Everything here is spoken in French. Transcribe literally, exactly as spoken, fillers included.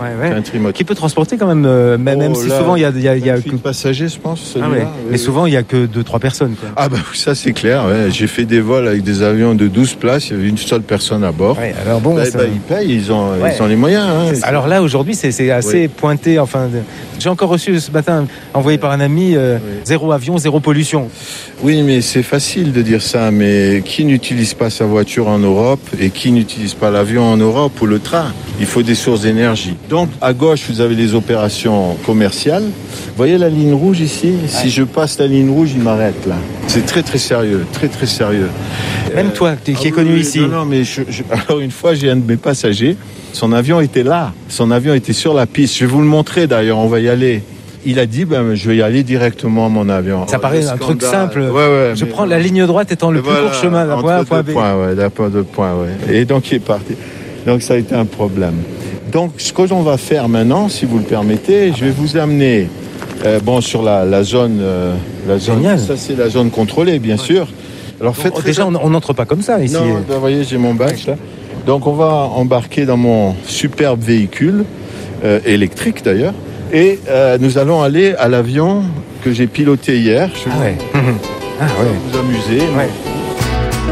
Ouais, ouais. C'est un trimoteur. Qui peut transporter quand même, euh, même, Oh, même si là, souvent il y a, il y a, il y a que... passagers, je pense. Ah ouais. Mais souvent il y a que deux trois personnes, quoi. Ah bah ça c'est clair. Ouais. J'ai fait des vols avec des avions de douze places. Il y avait une seule personne à bord. Ouais, alors bon, bah, ça... bah, ils payent, ils ont, ouais. ils ont les moyens. Hein. Alors là aujourd'hui c'est, c'est assez oui. pointé. Enfin, de... j'ai encore reçu ce matin envoyé par un ami euh, oui. zéro avion, zéro pollution. Oui, mais c'est facile de dire ça. Mais qui n'utilise pas sa voiture en Europe et qui n'utilise pas l'avion en Europe ou le train? Il faut des sources d'énergie. Donc à gauche vous avez les opérations commerciales. Vous voyez la ligne rouge ici? Ouais. Si je passe la ligne rouge, il m'arrête là. C'est très très sérieux, très très sérieux. Même euh, toi, qui es ah, connu oui, ici. Non, non, mais je, je, alors une fois j'ai un de mes passagers. Son avion était là. Son avion était sur la piste. Je vais vous le montrer d'ailleurs. On va y aller. Il a dit, ben, je vais y aller directement à mon avion. Ça oh, paraît un truc simple. Ouais, ouais, je prends la ligne droite étant le plus voilà, court chemin d'un point A à point B. Points, ouais, d'un point de point, ouais. Et donc il est parti. Donc ça a été un problème. Donc ce que l'on va faire maintenant, si vous le permettez, ah je vais ben. vous amener euh, bon, sur la, la zone... Euh, la zone Génial. Ça c'est la zone contrôlée, bien ouais. sûr. Alors, bon, déjà, on n'entre pas comme ça ici. Non, ben, vous voyez, j'ai mon badge là. Donc on va embarquer dans mon superbe véhicule, euh, électrique d'ailleurs. Et euh, nous allons aller à l'avion que j'ai piloté hier. Je ah ouais. vais ah ouais. vous amuser. Ouais.